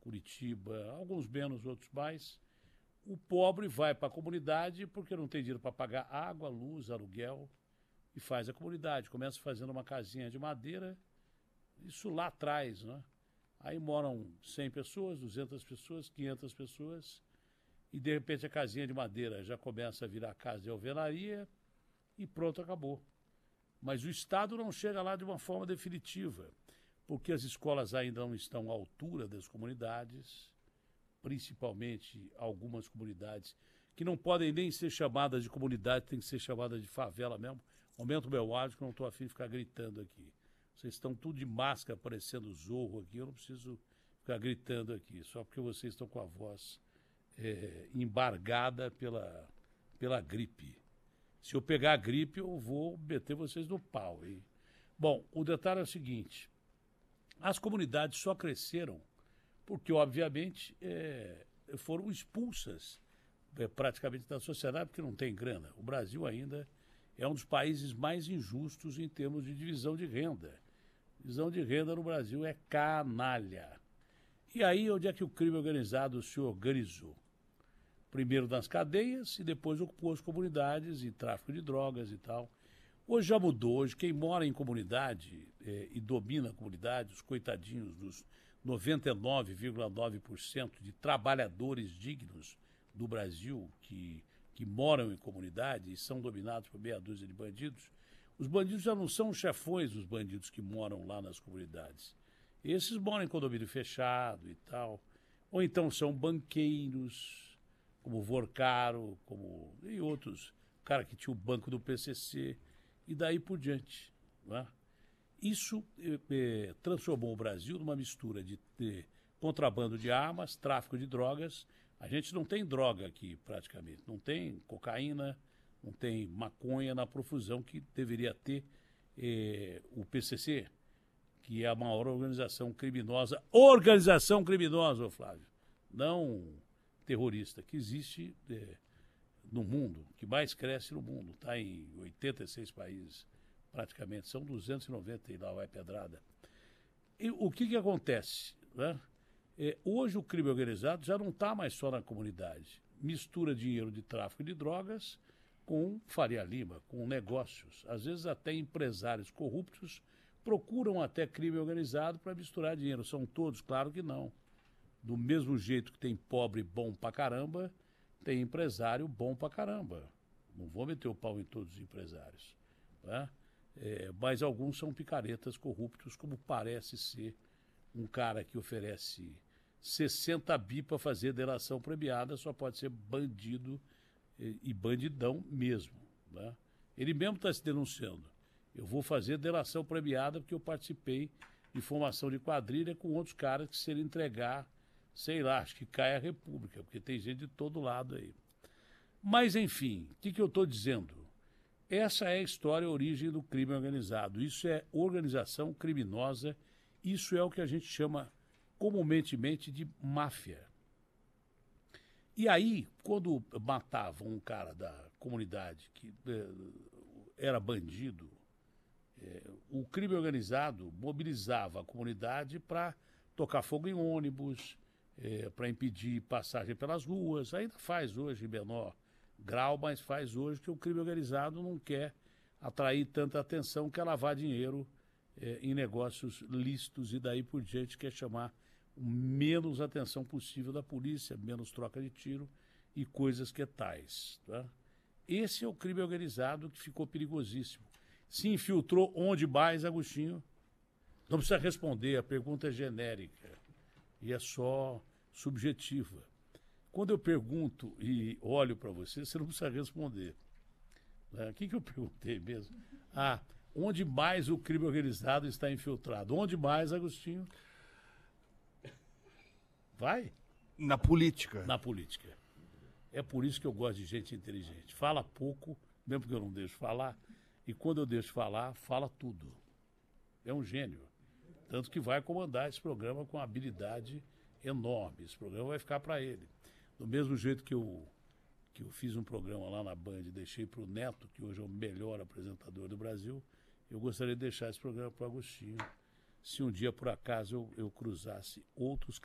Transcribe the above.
Curitiba, alguns menos, outros mais. O pobre vai para a comunidade porque não tem dinheiro para pagar água, luz, aluguel, e faz a comunidade. Começa fazendo uma casinha de madeira, isso lá atrás, né? Aí moram 100 pessoas, 200 pessoas, 500 pessoas, e de repente a casinha de madeira já começa a virar casa de alvenaria e pronto, acabou. Mas o Estado não chega lá de uma forma definitiva, porque as escolas ainda não estão à altura das comunidades, principalmente algumas comunidades que não podem nem ser chamadas de comunidade, tem que ser chamadas de favela mesmo. Aumenta o meu áudio que eu não estou afim de ficar gritando aqui. Vocês estão tudo de máscara, parecendo Zorro aqui, eu não preciso ficar gritando aqui, só porque vocês estão com a voz embargada pela gripe. Se eu pegar a gripe, eu vou meter vocês no pau, hein? Bom, o detalhe é o seguinte, as comunidades só cresceram porque, obviamente, foram expulsas praticamente da sociedade, porque não tem grana. O Brasil ainda é um dos países mais injustos em termos de divisão de renda. Divisão de renda no Brasil é canalha. E aí, onde é que o crime organizado se organizou? Primeiro nas cadeias e depois ocupou as comunidades e tráfico de drogas e tal. Hoje já mudou. Hoje quem mora em comunidade e domina a comunidade, os coitadinhos dos 99,9% de trabalhadores dignos do Brasil que moram em comunidade e são dominados por meia dúzia de bandidos, os bandidos já não são os chefões dos bandidos que moram lá nas comunidades. Esses moram em condomínio fechado e tal. Ou então são banqueiros, como Vorcaro, e outros. O cara que tinha o banco do PCC e daí por diante. Não é? Isso transformou o Brasil numa mistura de contrabando de armas, tráfico de drogas. A gente não tem droga aqui, praticamente. Não tem cocaína, não tem maconha na profusão que deveria ter o PCC, que é a maior organização criminosa. Organização criminosa, Flávio. Não terrorista, que existe no mundo, que mais cresce no mundo. Está em 86 países. Praticamente, são 290 e lá vai pedrada. E o que acontece? Né? Hoje o crime organizado já não está mais só na comunidade. Mistura dinheiro de tráfico de drogas com Faria Lima, com negócios. Às vezes até empresários corruptos procuram até crime organizado para misturar dinheiro. São todos? Claro que não. Do mesmo jeito que tem pobre bom pra caramba, tem empresário bom pra caramba. Não vou meter o pau em todos os empresários. Né? Mas alguns são picaretas corruptos, como parece ser um cara que oferece 60 bi para fazer delação premiada, só pode ser bandido e bandidão mesmo. Né? Ele mesmo está se denunciando. Eu vou fazer delação premiada porque eu participei de formação de quadrilha com outros caras que se ele entregar, sei lá, acho que cai a República, porque tem gente de todo lado aí. Mas, enfim, o que eu estou dizendo? Essa é a história, a origem do crime organizado. Isso é organização criminosa, isso é o que a gente chama comumente de máfia. E aí, quando matavam um cara da comunidade que era bandido, o crime organizado mobilizava a comunidade para tocar fogo em ônibus, para impedir passagem pelas ruas. Ainda faz hoje em menor grau, mas faz hoje que o crime organizado não quer atrair tanta atenção, quer lavar dinheiro em negócios lícitos e daí por diante quer chamar menos atenção possível da polícia, menos troca de tiro e coisas que tais. Tá? Esse é o crime organizado que ficou perigosíssimo. Se infiltrou onde mais, Agostinho? Não precisa responder, a pergunta é genérica e é só subjetiva. Quando eu pergunto e olho para você, você não precisa responder. O que eu perguntei mesmo? Onde mais o crime organizado está infiltrado? Onde mais, Agostinho? Vai? Na política. Na política. É por isso que eu gosto de gente inteligente. Fala pouco, mesmo porque eu não deixo falar, e quando eu deixo falar, fala tudo. É um gênio. Tanto que vai comandar esse programa com uma habilidade enorme. Esse programa vai ficar para ele. Do mesmo jeito que eu fiz um programa lá na Band e deixei para o Neto, que hoje é o melhor apresentador do Brasil, eu gostaria de deixar esse programa para o Agostinho, se um dia, por acaso, eu cruzasse outros